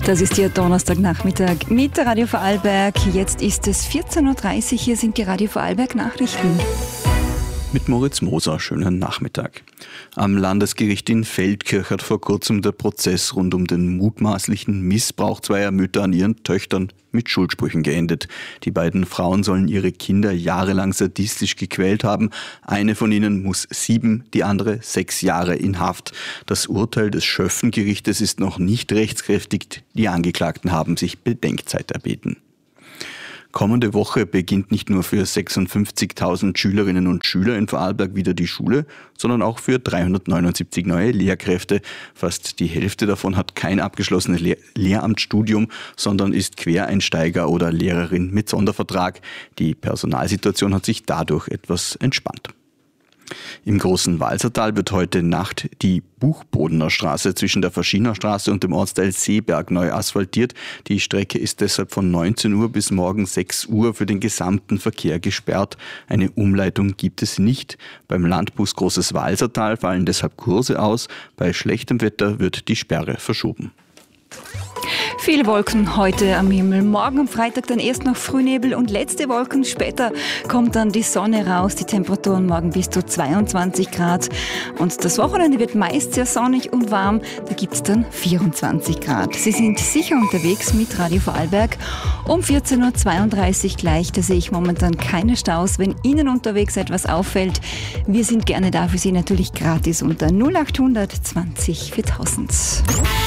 Das ist Ihr Donnerstagnachmittag mit der Radio Vorarlberg. Jetzt ist es 14.30 Uhr. Hier sind die Radio Vorarlberg Nachrichten. Mit Moritz Moser, schönen Nachmittag. Am Landesgericht in Feldkirch hat vor kurzem der Prozess rund um den mutmaßlichen Missbrauch zweier Mütter an ihren Töchtern mit Schuldsprüchen geendet. Die beiden Frauen sollen ihre Kinder jahrelang sadistisch gequält haben. Eine von ihnen muss 7, die andere 6 Jahre in Haft. Das Urteil des Schöffengerichtes ist noch nicht rechtskräftig. Die Angeklagten haben sich Bedenkzeit erbeten. Kommende Woche beginnt nicht nur für 56.000 Schülerinnen und Schüler in Vorarlberg wieder die Schule, sondern auch für 379 neue Lehrkräfte. Fast die Hälfte davon hat kein abgeschlossenes Lehramtsstudium, sondern ist Quereinsteiger oder Lehrerin mit Sondervertrag. Die Personalsituation hat sich dadurch etwas entspannt. Im Großen Walsertal wird heute Nacht die Buchbodener Straße zwischen der Faschiner Straße und dem Ortsteil Seeberg neu asphaltiert. Die Strecke ist deshalb von 19 Uhr bis morgen 6 Uhr für den gesamten Verkehr gesperrt. Eine Umleitung gibt es nicht. Beim Landbus Großes Walsertal fallen deshalb Kurse aus. Bei schlechtem Wetter wird die Sperre verschoben. Viele Wolken heute am Himmel. Morgen am Freitag dann erst noch Frühnebel und letzte Wolken. Später kommt dann die Sonne raus. Die Temperaturen morgen bis zu 22 Grad. Und das Wochenende wird meist sehr sonnig und warm. Da gibt es dann 24 Grad. Sie sind sicher unterwegs mit Radio Vorarlberg. Um 14.32 Uhr gleich. Da sehe ich momentan keine Staus. Wenn Ihnen unterwegs etwas auffällt, wir sind gerne da für Sie, natürlich gratis unter 0800 20 4000.